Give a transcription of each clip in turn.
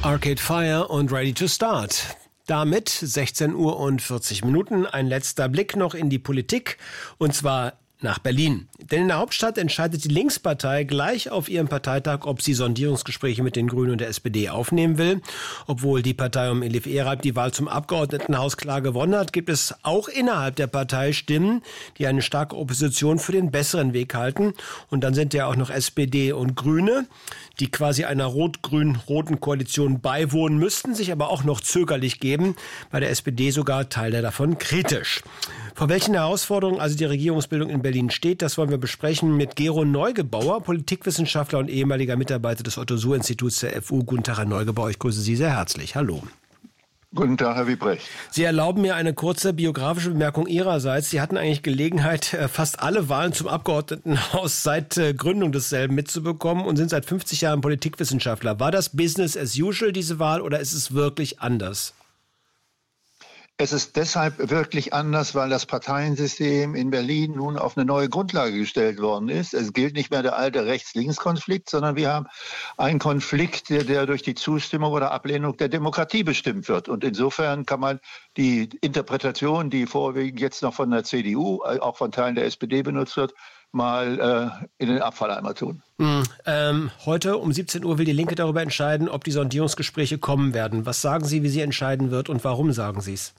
Arcade Fire und Ready to Start. Damit 16 Uhr und 40 Minuten. Ein letzter Blick noch in die Politik, und zwar nach Berlin. Denn in der Hauptstadt entscheidet die Linkspartei gleich auf ihrem Parteitag, ob sie Sondierungsgespräche mit den Grünen und der SPD aufnehmen will. Obwohl die Partei um Elif Eralp die Wahl zum Abgeordnetenhaus klar gewonnen hat, gibt es auch innerhalb der Partei Stimmen, die eine starke Opposition für den besseren Weg halten. Und dann sind ja auch noch SPD und Grüne, die quasi einer rot-grün-roten Koalition beiwohnen müssten, sich aber auch noch zögerlich geben. Bei der SPD sogar Teile davon kritisch. Vor welchen Herausforderungen also die Regierungsbildung in Berlin steht, das wollen wir besprechen mit Gero Neugebauer, Politikwissenschaftler und ehemaliger Mitarbeiter des Otto-Suhr-Instituts der FU. Guten Tag, Herr Neugebauer, ich grüße Sie sehr herzlich. Hallo. Guten Tag, Herr Wiebrecht. Sie erlauben mir eine kurze biografische Bemerkung Ihrerseits. Sie hatten eigentlich Gelegenheit, fast alle Wahlen zum Abgeordnetenhaus seit Gründung desselben mitzubekommen und sind seit 50 Jahren Politikwissenschaftler. War das Business as usual, diese Wahl, oder ist es wirklich anders? Es ist deshalb wirklich anders, weil das Parteiensystem in Berlin nun auf eine neue Grundlage gestellt worden ist. Es gilt nicht mehr der alte Rechts-Links-Konflikt, sondern wir haben einen Konflikt, der durch die Zustimmung oder Ablehnung der Demokratie bestimmt wird. Und insofern kann man die Interpretation, die vorwiegend jetzt noch von der CDU, auch von Teilen der SPD benutzt wird, mal in den Abfalleimer tun. Heute um 17 Uhr will die Linke darüber entscheiden, ob die Sondierungsgespräche kommen werden. Was sagen Sie, wie sie entscheiden wird, und warum sagen Sie es?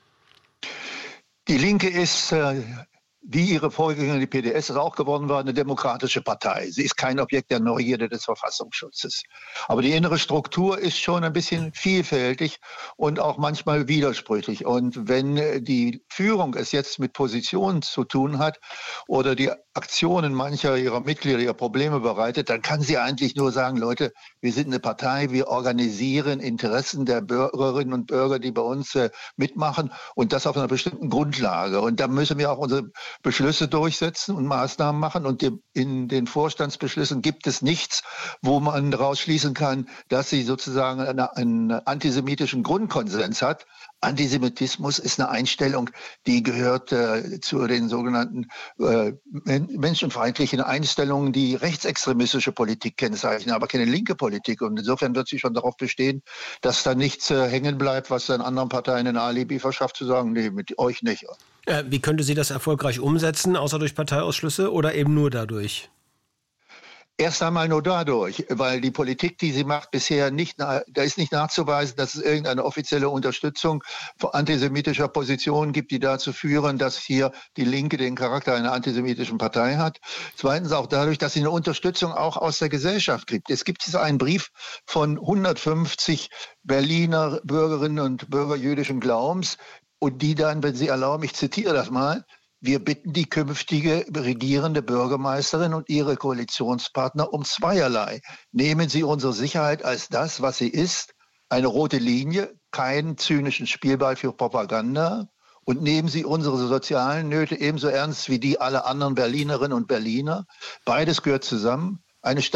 Die Linke ist, wie ihre Vorgängerin, die PDS, ist auch geworden war, eine demokratische Partei. Sie ist kein Objekt der Neugierde des Verfassungsschutzes. Aber die innere Struktur ist schon ein bisschen vielfältig und auch manchmal widersprüchlich. Und wenn die Führung es jetzt mit Positionen zu tun hat oder die Aktionen mancher ihrer Mitglieder ihr Probleme bereitet, dann kann sie eigentlich nur sagen, Leute, wir sind eine Partei, wir organisieren Interessen der Bürgerinnen und Bürger, die bei uns mitmachen, und das auf einer bestimmten Grundlage. Und da müssen wir auch unsere Beschlüsse durchsetzen und Maßnahmen machen. Und in den Vorstandsbeschlüssen gibt es nichts, wo man daraus schließen kann, dass sie sozusagen einen antisemitischen Grundkonsens hat. Antisemitismus ist eine Einstellung, die gehört zu den sogenannten menschenfeindlichen Einstellungen, die rechtsextremistische Politik kennzeichnen, aber keine linke Politik. Und insofern wird sie schon darauf bestehen, dass da nichts hängen bleibt, was dann anderen Parteien ein Alibi verschafft, zu sagen, nee, mit euch nicht. Wie könnte sie das erfolgreich umsetzen, außer durch Parteiausschlüsse oder eben nur dadurch? Erst einmal nur dadurch, weil die Politik, die sie macht, bisher da ist nicht nachzuweisen, dass es irgendeine offizielle Unterstützung von antisemitischer Positionen gibt, die dazu führen, dass hier die Linke den Charakter einer antisemitischen Partei hat. Zweitens auch dadurch, dass sie eine Unterstützung auch aus der Gesellschaft kriegt. Es gibt jetzt einen Brief von 150 Berliner Bürgerinnen und Bürger jüdischen Glaubens, und die dann, wenn Sie erlauben, ich zitiere das mal: Wir bitten die künftige regierende Bürgermeisterin und ihre Koalitionspartner um zweierlei. Nehmen Sie unsere Sicherheit als das, was sie ist, eine rote Linie, keinen zynischen Spielball für Propaganda, und nehmen Sie unsere sozialen Nöte ebenso ernst wie die aller anderen Berlinerinnen und Berliner. Beides gehört zusammen. Eine